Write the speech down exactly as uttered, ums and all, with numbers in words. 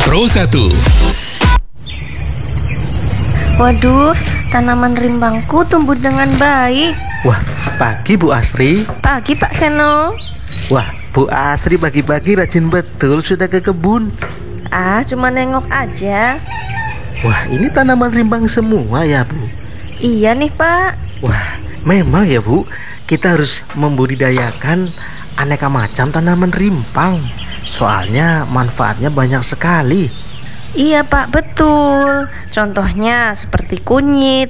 Pro satu. Waduh, tanaman rimbangku tumbuh dengan baik. Wah, pagi Bu Asri. Pagi Pak Seno. Wah, Bu Asri pagi-pagi rajin betul sudah ke kebun. Ah, cuma nengok aja. Wah, ini tanaman rimbang semua ya Bu? Iya nih Pak. Wah, memang ya Bu, kita harus membudidayakan aneka macam tanaman rimpang. Soalnya manfaatnya banyak sekali. Iya Pak, betul. Contohnya seperti kunyit,